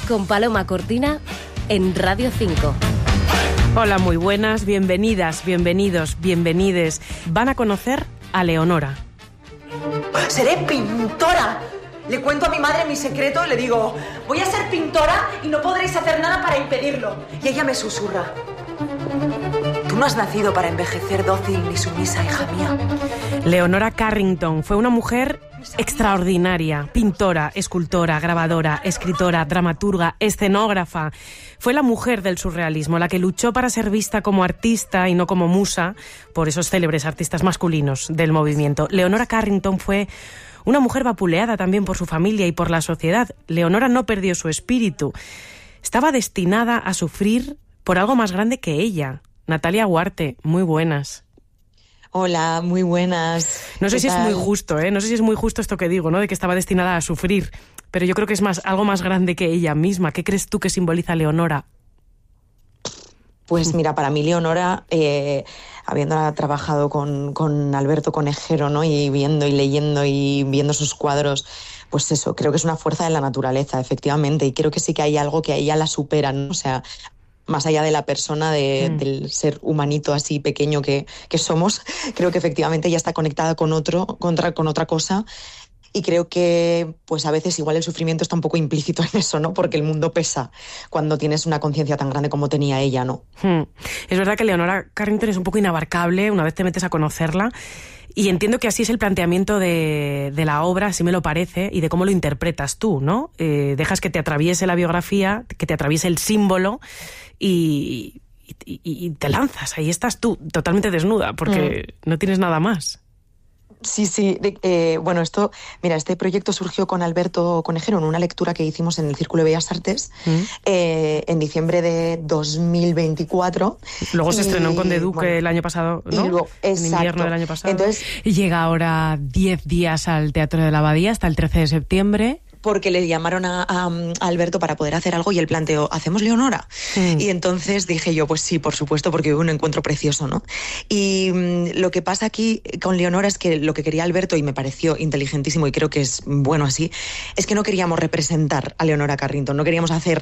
con Paloma Cortina en Radio 5. Hola, muy buenas, bienvenidas, bienvenidos, bienvenides. Van a conocer a Leonora. ¡Seré pintora! Le cuento a mi madre mi secreto, le digo, voy a ser pintora y no podréis hacer nada para impedirlo. Y ella me susurra, tú no has nacido para envejecer dócil ni sumisa, hija mía. Leonora Carrington fue una mujer extraordinaria, pintora, escultora, grabadora, escritora, dramaturga, escenógrafa. Fue la mujer del surrealismo, la que luchó para ser vista como artista y no como musa por esos célebres artistas masculinos del movimiento. Leonora Carrington fue una mujer vapuleada también por su familia y por la sociedad. Leonora no perdió su espíritu. Estaba destinada a sufrir por algo más grande que ella. Natalia Huarte, muy buenas. Hola, muy buenas. No sé si es muy justo, No sé si es muy justo esto que digo, ¿no? De que estaba destinada a sufrir. Pero yo creo que es algo más grande que ella misma. ¿Qué crees tú que simboliza Leonora? Pues mira, para mí Leonora, habiendo trabajado con Alberto Conejero, ¿no? Y viendo y leyendo y viendo sus cuadros, pues eso, creo que es una fuerza de la naturaleza, efectivamente. Y creo que sí que hay algo que a ella la supera, ¿no? O sea, más allá de la persona, del ser humanito así pequeño que somos, creo que efectivamente ella está conectada con otra cosa. Y creo que pues a veces igual el sufrimiento está un poco implícito en eso, ¿no? Porque el mundo pesa cuando tienes una conciencia tan grande como tenía ella, ¿no? Es verdad que Leonora Carrington es un poco inabarcable una vez te metes a conocerla. Y entiendo que así es el planteamiento de la obra, así me lo parece, y de cómo lo interpretas tú, ¿no? Dejas que te atraviese la biografía, que te atraviese el símbolo y te lanzas. Ahí estás tú, totalmente desnuda, porque no tienes nada más. Sí. Bueno, este proyecto surgió con Alberto Conejero en una lectura que hicimos en el Círculo de Bellas Artes en diciembre de 2024. Luego se estrenó en Conde Duque el año pasado, ¿no? Y luego, en invierno del año pasado. Entonces, llega ahora 10 días al Teatro de la Abadía hasta el 13 de septiembre. Porque le llamaron a Alberto para poder hacer algo y él planteó, ¿hacemos Leonora? Y entonces dije yo, pues sí, por supuesto, porque hubo un encuentro precioso, ¿no? Y lo que pasa aquí con Leonora es que lo que quería Alberto, y me pareció inteligentísimo y creo que es bueno así, es que no queríamos representar a Leonora Carrington, no queríamos hacer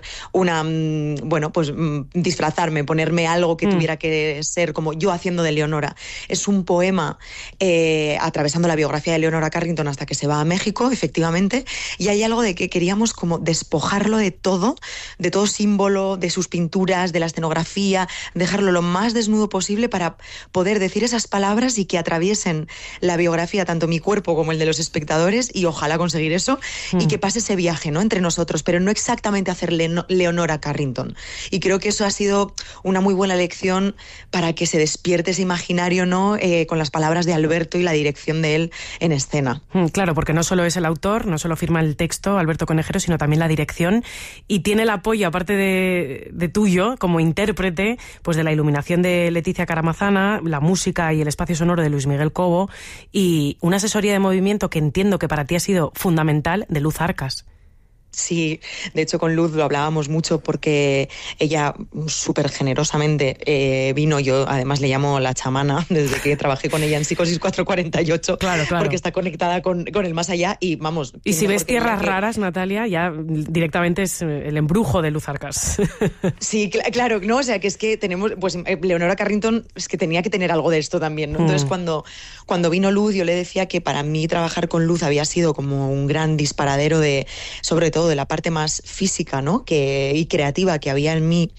disfrazarme, ponerme algo que tuviera que ser como yo haciendo de Leonora. Es un poema atravesando la biografía de Leonora Carrington hasta que se va a México, efectivamente, y hay algo de que queríamos como despojarlo de todo símbolo, de sus pinturas, de la escenografía, dejarlo lo más desnudo posible para poder decir esas palabras y que atraviesen la biografía, tanto mi cuerpo como el de los espectadores, y ojalá conseguir eso, y que pase ese viaje, ¿no? Entre nosotros, pero no exactamente hacer Leonora Carrington. Y creo que eso ha sido una muy buena lección para que se despierte ese imaginario, ¿no? Con las palabras de Alberto y la dirección de él en escena. Claro, porque no solo es el autor, no solo firma el texto Alberto Conejero, sino también la dirección, y tiene el apoyo, aparte de tuyo, como intérprete, pues de la iluminación de Leticia Caramazana, la música y el espacio sonoro de Luis Miguel Cobo, y una asesoría de movimiento que entiendo que para ti ha sido fundamental, de Luz Arcas. Sí, de hecho con Luz lo hablábamos mucho porque ella súper generosamente vino, yo además le llamo la chamana desde que trabajé con ella en Psicosis 448, claro. Porque está conectada con el más allá y vamos... Y si ves Tierras Raras, Natalia, ya directamente es el embrujo de Luz Arcas. Sí, claro, ¿no? O sea, que es que tenemos, pues Leonora Carrington es que tenía que tener algo de esto también, ¿no? Entonces cuando vino Luz, yo le decía que para mí trabajar con Luz había sido como un gran disparadero sobre todo de la parte más física, ¿no? y creativa que había en mí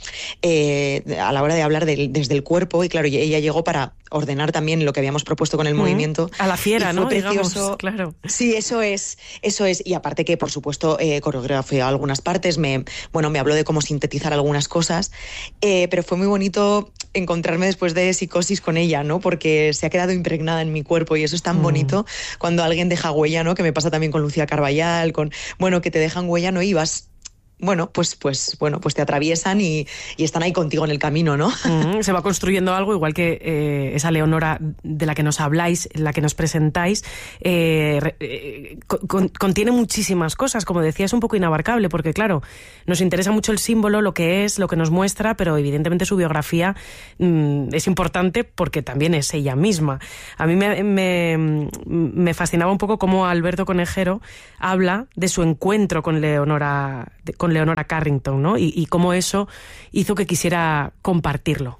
a la hora de hablar desde el cuerpo, y claro, ella llegó para ordenar también lo que habíamos propuesto con el movimiento. A la fiera, ¿no? Precioso. Digamos, claro. Sí, eso es. Y aparte que, por supuesto, coreografió algunas partes, me habló de cómo sintetizar algunas cosas, pero fue muy bonito encontrarme después de Psicosis con ella, ¿no? Porque se ha quedado impregnada en mi cuerpo y eso es tan bonito cuando alguien deja huella, ¿no? Que me pasa también con Lucía Carballal, que te dejan huella, ¿no? Y vas... pues te atraviesan y están ahí contigo en el camino, ¿no? Se va construyendo algo, igual que esa Leonora de la que nos habláis, la que nos presentáis, contiene muchísimas cosas, como decía, es un poco inabarcable, porque claro, nos interesa mucho el símbolo, lo que es, lo que nos muestra, pero evidentemente su biografía es importante porque también es ella misma. A mí me fascinaba un poco cómo Alberto Conejero habla de su encuentro con Leonora con Leonora Carrington, ¿no? Y cómo eso hizo que quisiera compartirlo.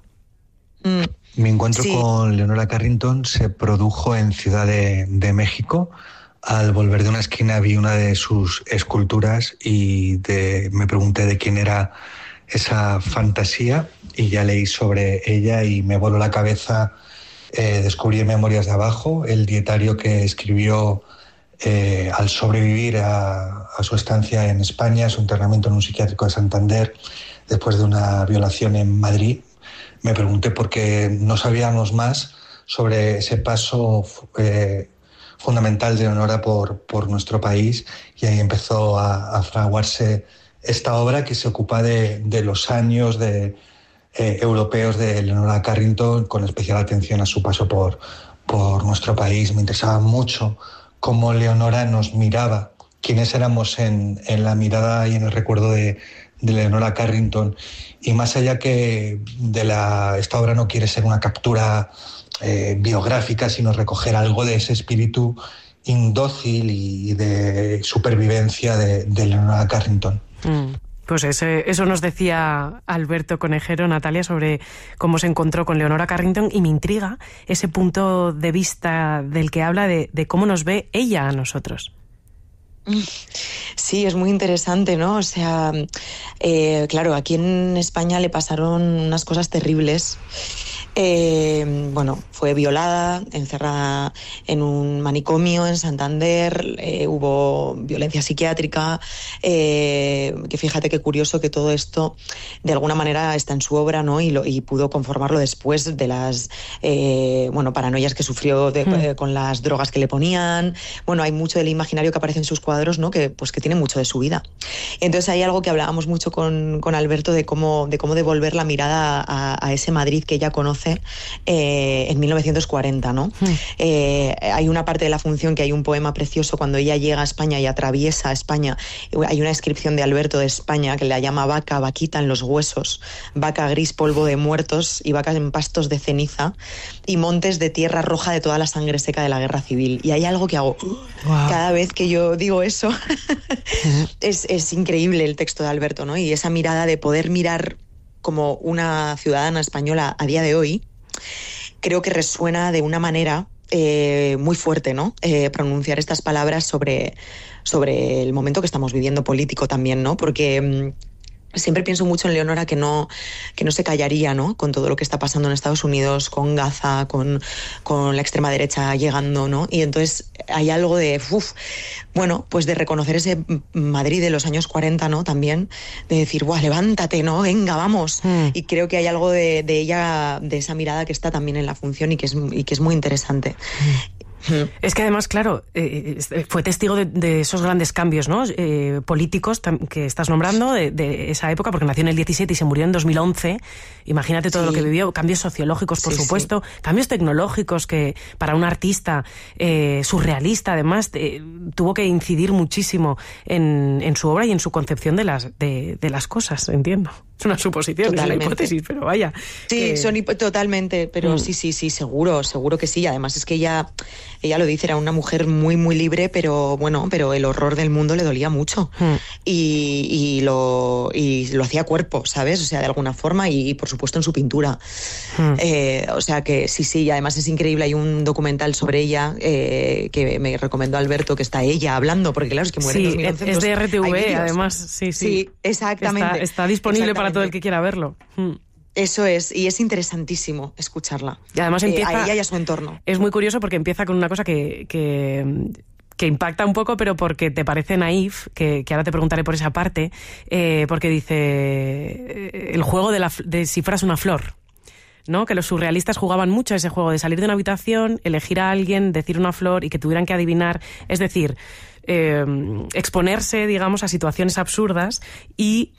Mi encuentro con Leonora Carrington se produjo en Ciudad de México. Al volver de una esquina vi una de sus esculturas y me pregunté de quién era esa fantasía, y ya leí sobre ella y me voló la cabeza. Descubrí en Memorias de Abajo el dietario que escribió al sobrevivir a su estancia en España, su internamiento en un psiquiátrico de Santander después de una violación en Madrid. Me pregunté por qué no sabíamos más sobre ese paso fundamental de Leonora por nuestro país, y ahí empezó a fraguarse esta obra que se ocupa de los años europeos de Leonora Carrington, con especial atención a su paso por nuestro país. Me interesaba mucho cómo Leonora nos miraba, quiénes éramos en la mirada y en el recuerdo de Leonora Carrington. Y más allá que esta obra no quiere ser una captura biográfica, sino recoger algo de ese espíritu indócil y de supervivencia de Leonora Carrington. Pues eso nos decía Alberto Conejero, Natalia, sobre cómo se encontró con Leonora Carrington, y me intriga ese punto de vista del que habla de cómo nos ve ella a nosotros. Sí, es muy interesante, ¿no? O sea, claro, aquí en España le pasaron unas cosas terribles. Bueno, fue violada, encerrada en un manicomio en Santander, hubo violencia psiquiátrica, que fíjate qué curioso que todo esto de alguna manera está en su obra, ¿no? Y pudo conformarlo después de las paranoias que sufrió con las drogas que le ponían. Bueno, hay mucho del imaginario que aparece en sus cuadros, ¿no? Que tiene mucho de su vida. Entonces hay algo que hablábamos mucho con Alberto de cómo devolver la mirada a ese Madrid que ella conoce en 1940, ¿no? Hay una parte de la función que hay un poema precioso cuando ella llega a España y atraviesa España. Hay una descripción de Alberto de España que la llama vaca, vaquita en los huesos, vaca gris, polvo de muertos, y vacas en pastos de ceniza, y montes de tierra roja de toda la sangre seca de la guerra civil. Y hay algo que hago cada vez que yo digo eso. Es increíble el texto de Alberto, ¿no? Y esa mirada de poder mirar como una ciudadana española a día de hoy, creo que resuena de una manera muy fuerte, ¿no? Pronunciar estas palabras sobre el momento que estamos viviendo político también, ¿no? Porque siempre pienso mucho en Leonora, que no se callaría, ¿no? Con todo lo que está pasando en Estados Unidos, con Gaza, con la extrema derecha llegando, ¿no? Y entonces hay algo de pues de reconocer ese Madrid de los años 40, ¿no? También de decir, ¡buah, levántate, ¿no? Venga, vamos. Y creo que hay algo de ella, de esa mirada que está también en la función y que es muy interesante. Es que además, claro, fue testigo de esos grandes cambios, ¿no? Políticos que estás nombrando de esa época, porque nació en el 17 y se murió en 2011. Imagínate todo lo que vivió, cambios sociológicos, por supuesto, cambios tecnológicos que para un artista surrealista, además, tuvo que incidir muchísimo en su obra y en su concepción de las cosas, entiendo. Es una suposición, totalmente. Es una hipótesis, pero vaya. Sí, totalmente, pero sí, seguro que sí. Además es que ella lo dice, era una mujer muy, muy libre, pero el horror del mundo le dolía mucho. Y lo hacía cuerpo, ¿sabes? O sea, de alguna forma, y por supuesto en su pintura. O sea que sí, y además es increíble. Hay un documental sobre ella que me recomendó Alberto, que está ella hablando, porque claro, es que muere en 2011. Es de RTV, además. Sí, exactamente. Está disponible para todo el que quiera verlo. Eso es, y es interesantísimo escucharla. Y además empieza a ella y a su entorno. Es muy curioso porque empieza con una cosa que impacta un poco, pero porque te parece naif, que ahora te preguntaré por esa parte, porque dice el juego de si fueras una flor, ¿no? Que los surrealistas jugaban mucho a ese juego de salir de una habitación, elegir a alguien, decir una flor y que tuvieran que adivinar, es decir, exponerse, digamos, a situaciones absurdas y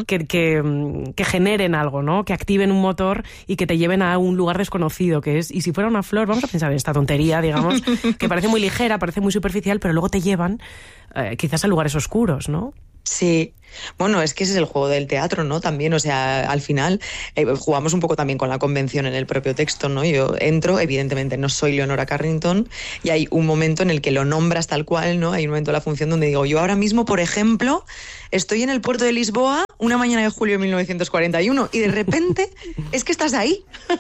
que generen algo, ¿no? Que activen un motor y que te lleven a un lugar desconocido, que es, y si fuera una flor, vamos a pensar en esta tontería, digamos, que parece muy ligera, parece muy superficial, pero luego te llevan quizás a lugares oscuros, ¿no? Sí. Bueno, es que ese es el juego del teatro, ¿no? También, o sea, al final jugamos un poco también con la convención en el propio texto, ¿no? Yo entro, evidentemente no soy Leonora Carrington, y hay un momento en el que lo nombras tal cual, ¿no? Hay un momento de la función donde digo, yo ahora mismo, por ejemplo, estoy en el puerto de Lisboa una mañana de julio de 1941 y de repente es que estás ahí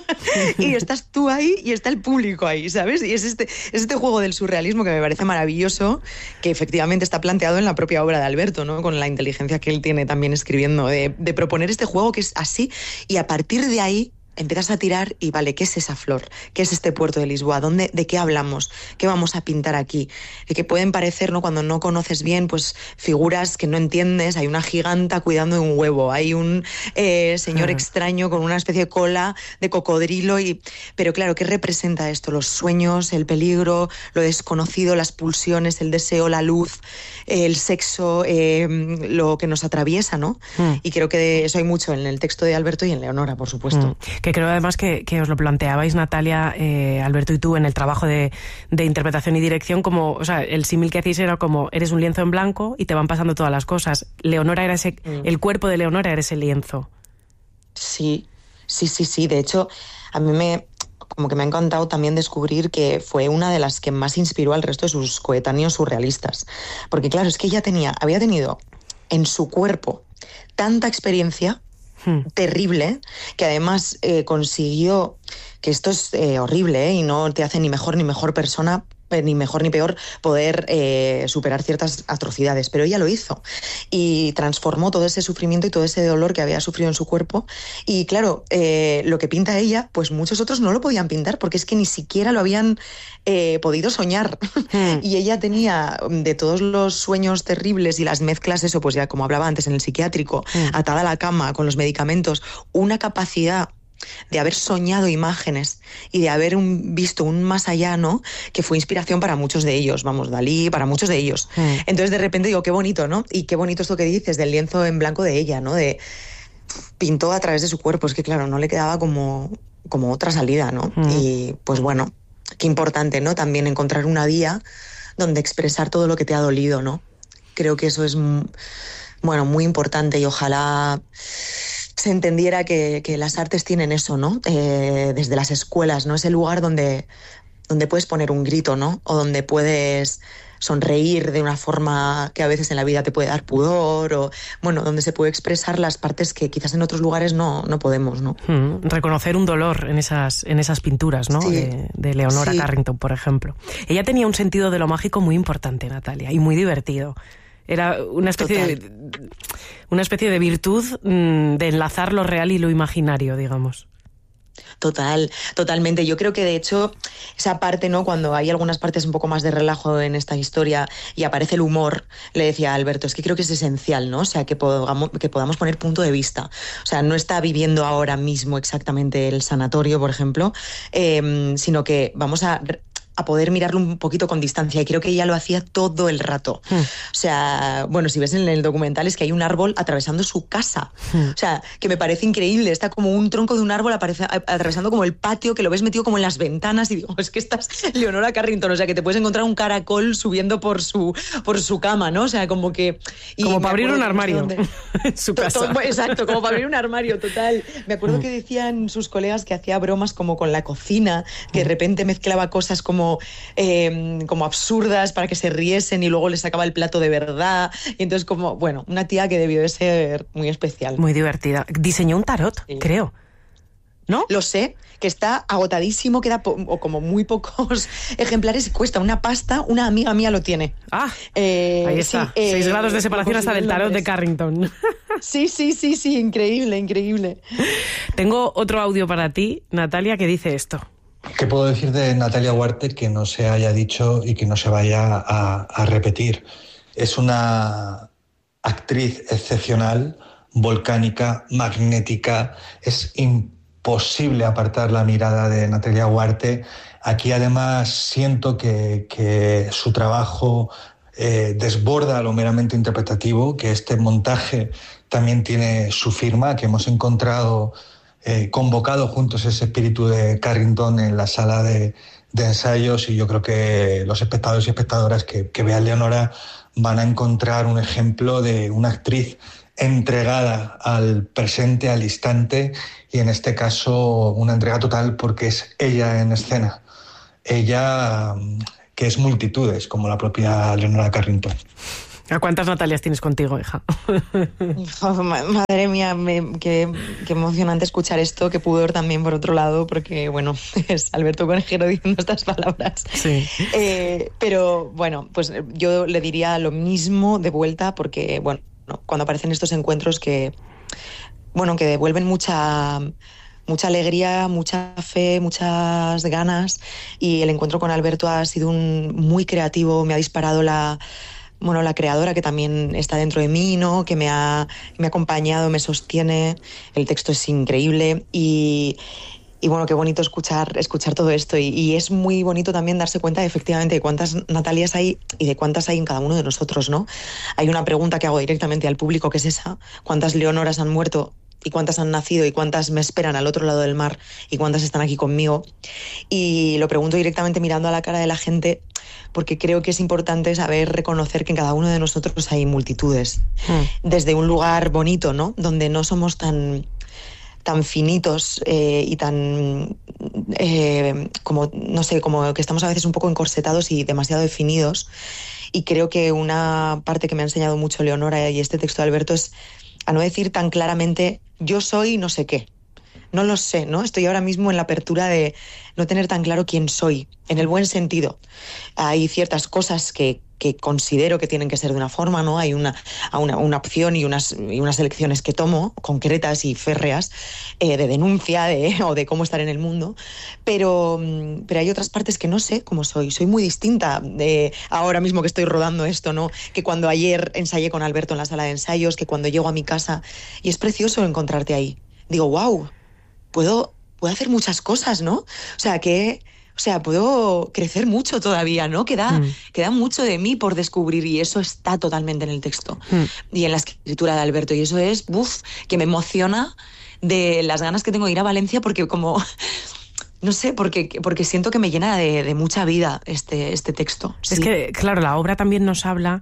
y estás tú ahí y está el público ahí, ¿sabes? Y es este juego del surrealismo que me parece maravilloso, que efectivamente está planteado en la propia obra de Alberto, ¿no? Con la inteligencia que él tiene también escribiendo, de proponer este juego que es así, y a partir de ahí empiezas a tirar y vale, ¿qué es esa flor? ¿Qué es este puerto de Lisboa? ¿De qué hablamos? ¿Qué vamos a pintar aquí? Que pueden parecer, ¿no? Cuando no conoces bien, pues figuras que no entiendes. Hay una giganta cuidando de un huevo, hay un señor extraño con una especie de cola de cocodrilo, pero claro, ¿qué representa esto? Los sueños, el peligro, lo desconocido, las pulsiones, el deseo, la luz, el sexo, lo que nos atraviesa, ¿no? Y creo que de eso hay mucho en el texto de Alberto y en Leonora, por supuesto. Que creo además que os lo planteabais, Natalia, Alberto y tú, en el trabajo de interpretación y dirección, como, o sea, el símil que hacéis era como, eres un lienzo en blanco y te van pasando todas las cosas. Leonora era el cuerpo de Leonora era ese lienzo. Sí. De hecho, a mí como que me ha encantado también descubrir que fue una de las que más inspiró al resto de sus coetáneos surrealistas. Porque claro, es que ella había tenido en su cuerpo tanta experiencia terrible, que además consiguió, que esto es horrible, y no te hace ni mejor persona, ni mejor ni peor, poder superar ciertas atrocidades, pero ella lo hizo y transformó todo ese sufrimiento y todo ese dolor que había sufrido en su cuerpo. Y claro, lo que pinta ella, pues muchos otros no lo podían pintar porque es que ni siquiera lo habían podido soñar. Y ella tenía, de todos los sueños terribles y las mezclas, eso, pues ya como hablaba antes en el psiquiátrico, atada a la cama con los medicamentos, una capacidad de haber soñado imágenes y de haber visto un más allá, ¿no? Que fue inspiración para muchos de ellos, vamos, Dalí, para muchos de ellos. Entonces de repente digo, qué bonito, ¿no? Y qué bonito esto que dices del lienzo en blanco de ella, ¿no? Pintó a través de su cuerpo, es que claro, no le quedaba como otra salida, ¿no? Y pues bueno, qué importante, ¿no? También encontrar una vía donde expresar todo lo que te ha dolido, ¿no? Creo que eso es, bueno, muy importante, y ojalá se entendiera que las artes tienen eso, ¿no? Desde las escuelas, ¿no? Es el lugar donde puedes poner un grito, ¿no? O donde puedes sonreír de una forma que a veces en la vida te puede dar pudor, o bueno, donde se puede expresar las partes que quizás en otros lugares no podemos, ¿no? Reconocer un dolor en esas pinturas, ¿no? Sí. De Leonora Carrington, por ejemplo. Ella tenía un sentido de lo mágico muy importante, Natalia, y muy divertido. Era una especie de virtud de enlazar lo real y lo imaginario, digamos. Totalmente. Yo creo que de hecho esa parte, ¿no? Cuando hay algunas partes un poco más de relajo en esta historia y aparece el humor, le decía a Alberto, es que creo que es esencial, ¿no? O sea, que podamos poner punto de vista. O sea, no está viviendo ahora mismo exactamente el sanatorio, por ejemplo, sino que vamos a poder mirarlo un poquito con distancia, y creo que ella lo hacía todo el rato. O sea, bueno, si ves en el documental es que hay un árbol atravesando su casa. O sea, que me parece increíble, está como un tronco de un árbol atravesando como el patio, que lo ves metido como en las ventanas, y digo, es que estás Leonora Carrington, o sea, que te puedes encontrar un caracol subiendo por su cama, ¿no? O sea, como que... Como para abrir un armario en su casa. Exacto, como para abrir un armario, total. Me acuerdo que decían sus colegas que hacía bromas como con la cocina, que de repente mezclaba cosas como absurdas para que se riesen y luego les sacaba el plato de verdad. Y entonces como, bueno, una tía que debió de ser muy especial. Muy divertida. Diseñó un tarot, creo. ¿No? Lo sé, que está agotadísimo, queda como muy pocos ejemplares y cuesta una pasta. Una amiga mía lo tiene. Ahí está. 6 grados de separación hasta del tarot de Carrington. Sí, increíble. Tengo otro audio para ti, Natalia, que dice esto. ¿Qué puedo decir de Natalia Huarte que no se haya dicho y que no se vaya a repetir? Es una actriz excepcional, volcánica, magnética. Es imposible apartar la mirada de Natalia Huarte. Aquí además siento que su trabajo desborda lo meramente interpretativo, que este montaje también tiene su firma, que hemos encontrado convocado juntos ese espíritu de Carrington en la sala de ensayos, y yo creo que los espectadores y espectadoras que vean Leonora van a encontrar un ejemplo de una actriz entregada al presente, al instante, y en este caso una entrega total porque es ella en escena. Ella que es multitudes, como la propia Leonora Carrington. ¿A cuántas Natalias tienes contigo, hija? Madre mía, qué emocionante escuchar esto, qué pudor también por otro lado, porque bueno, es Alberto Conejero diciendo estas palabras. Sí. Pero bueno, pues yo le diría lo mismo de vuelta, porque bueno, cuando aparecen estos encuentros que devuelven mucha alegría, mucha fe, muchas ganas, y el encuentro con Alberto ha sido muy creativo, me ha disparado la creadora que también está dentro de mí, ¿no? Que me ha acompañado, me sostiene. El texto es increíble y bueno, qué bonito escuchar todo esto, y es muy bonito también darse cuenta efectivamente de cuántas Natalias hay y de cuántas hay en cada uno de nosotros, ¿no? Hay una pregunta que hago directamente al público, que es esa: ¿cuántas Leonoras han muerto y cuántas han nacido y cuántas me esperan al otro lado del mar y cuántas están aquí conmigo? Y lo pregunto directamente mirando a la cara de la gente, porque creo que es importante saber reconocer que en cada uno de nosotros hay multitudes, desde un lugar bonito, ¿no? Donde no somos tan finitos y tan como que estamos a veces un poco encorsetados y demasiado definidos. Y creo que una parte que me ha enseñado mucho Leonora y este texto de Alberto es a no decir tan claramente yo soy no sé qué. No lo sé, ¿no? Estoy ahora mismo en la apertura de no tener tan claro quién soy, en el buen sentido. Hay ciertas cosas que considero que tienen que ser de una forma, ¿no? Hay una opción y unas elecciones que tomo, concretas y férreas, de denuncia o de cómo estar en el mundo, pero hay otras partes que no sé cómo soy. Soy muy distinta ahora mismo que estoy rodando esto, ¿no? Que cuando ayer ensayé con Alberto en la sala de ensayos, que cuando llego a mi casa, y es precioso encontrarte ahí. Digo, wow, puedo hacer muchas cosas, ¿no? O sea, puedo crecer mucho todavía, ¿no? Queda mucho de mí por descubrir, y eso está totalmente en el texto y en la escritura de Alberto, y eso es, que me emociona de las ganas que tengo de ir a Valencia, porque como... No sé, porque siento que me llena de mucha vida este texto. Sí. Es que, claro, la obra también nos habla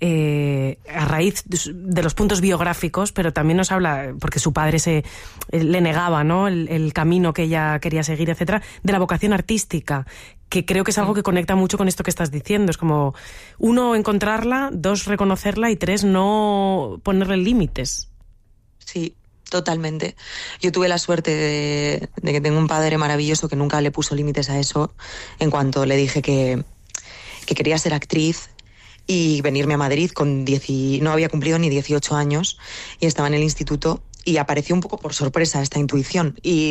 a raíz de los puntos biográficos, pero también nos habla, porque su padre le negaba, ¿no? el camino que ella quería seguir, etcétera, de la vocación artística, que creo que es algo que conecta mucho con esto que estás diciendo. Es como, 1, encontrarla, 2, reconocerla, y 3, no ponerle límites. Sí. Totalmente. Yo tuve la suerte de que tengo un padre maravilloso que nunca le puso límites a eso. En cuanto le dije que quería ser actriz y venirme a Madrid no había cumplido ni 18 años y estaba en el instituto, y apareció un poco por sorpresa esta intuición,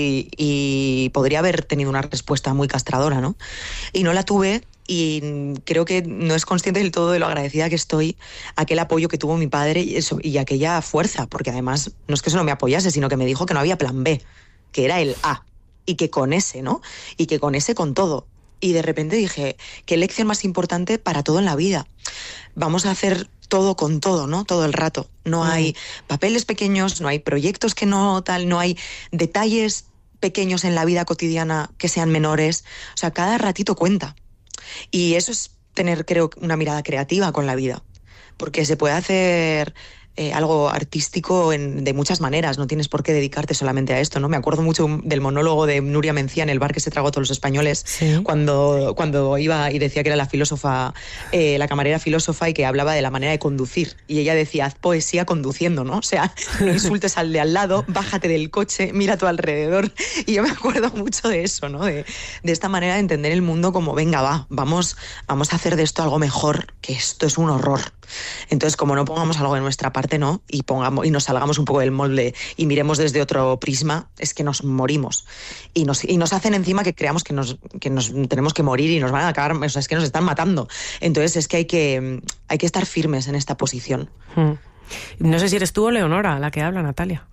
y podría haber tenido una respuesta muy castradora, ¿no? Y no la tuve. Y creo que no es consciente del todo de lo agradecida que estoy a aquel apoyo que tuvo mi padre y aquella fuerza, porque además no es que solo me apoyase, sino que me dijo que no había plan B, que era el A, y que con ese, ¿no? Y que con ese con todo. Y de repente dije, qué lección más importante para todo en la vida. Vamos a hacer todo con todo, ¿no? Todo el rato. No hay papeles pequeños, no hay proyectos que no hay detalles pequeños en la vida cotidiana que sean menores. O sea, cada ratito cuenta. Y eso es tener, creo, una mirada creativa con la vida, porque se puede hacer algo artístico de muchas maneras, no tienes por qué dedicarte solamente a esto, ¿no? Me acuerdo mucho del monólogo de Nuria Mencía en el bar que se tragó todos los españoles, ¿sí? cuando iba y decía que era la filósofa, la camarera filósofa, y que hablaba de la manera de conducir, y ella decía, haz poesía conduciendo, ¿no? O sea, no insultes al de al lado, bájate del coche, mira a tu alrededor. Y yo me acuerdo mucho de eso, ¿no? De esta manera de entender el mundo como, venga, vamos a hacer de esto algo mejor, que esto es un horror. Entonces, como no pongamos algo de nuestra parte, ¿no? Y nos salgamos un poco del molde y miremos desde otro prisma, es que nos morimos. Y nos hacen encima que creamos que nos tenemos que morir y nos van a acabar, o sea, es que nos están matando. Entonces es que hay que estar firmes en esta posición. No sé si eres tú o Leonora la que habla, Natalia.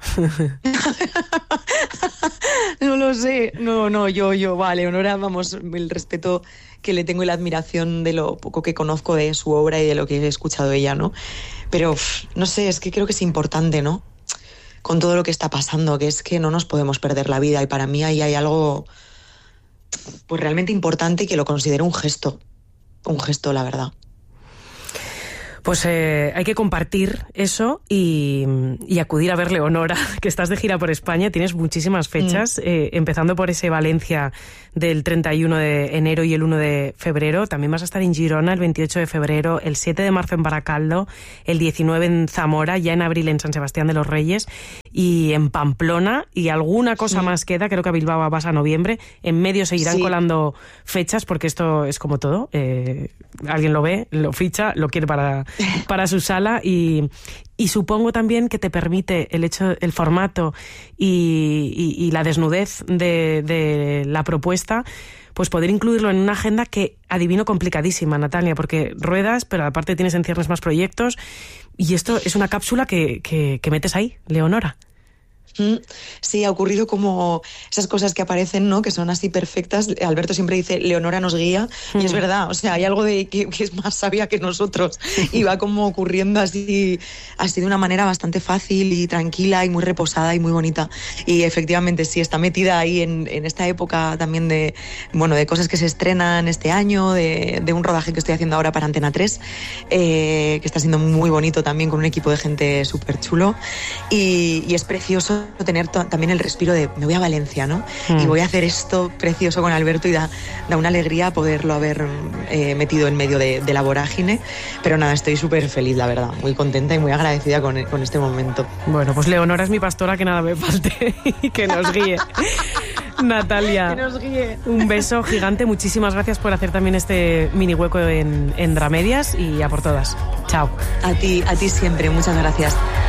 No lo sé. No, yo, Leonora, vamos, el respeto que le tengo y la admiración de lo poco que conozco de su obra y de lo que he escuchado de ella, ¿no? Pero, no sé, es que creo que es importante, ¿no? Con todo lo que está pasando, que es que no nos podemos perder la vida, y para mí ahí hay algo pues realmente importante, y que lo considero un gesto, la verdad. Pues hay que compartir eso y acudir a ver Leonora, que estás de gira por España, tienes muchísimas fechas, empezando por ese Valencia del 31 de enero y el 1 de febrero. También vas a estar en Girona el 28 de febrero, el 7 de marzo en Baracaldo, el 19 en Zamora, ya en abril en San Sebastián de los Reyes y en Pamplona, y alguna cosa más queda, creo que a Bilbao vas a noviembre. En medio se irán colando fechas, porque esto es como todo, alguien lo ve, lo ficha, lo quiere para su sala, y supongo también que te permite el formato y la desnudez de la propuesta, pues poder incluirlo en una agenda que adivino complicadísima, Natalia, porque ruedas, pero aparte tienes en ciernes más proyectos, y esto es una cápsula que metes ahí, Leonora. Sí, ha ocurrido como esas cosas que aparecen, ¿no? Que son así perfectas. Alberto siempre dice, Leonora nos guía, y es verdad, o sea, hay algo de que es más sabia que nosotros, y va como ocurriendo así de una manera bastante fácil y tranquila y muy reposada y muy bonita. Y efectivamente sí, está metida ahí en esta época también de cosas que se estrenan este año, de un rodaje que estoy haciendo ahora para Antena 3, que está siendo muy bonito también, con un equipo de gente súper chulo, y es precioso tener también el respiro de me voy a Valencia, ¿no? Y voy a hacer esto precioso con Alberto, y da una alegría poderlo haber metido en medio de la vorágine. Pero nada, estoy súper feliz, la verdad, muy contenta y muy agradecida con este momento. Bueno, pues Leonora es mi pastora, que nada me falte y que nos guíe. Natalia, que nos guíe. Un beso gigante, muchísimas gracias por hacer también este mini hueco en Dramedias, y a por todas. Chao. A ti siempre, muchas gracias.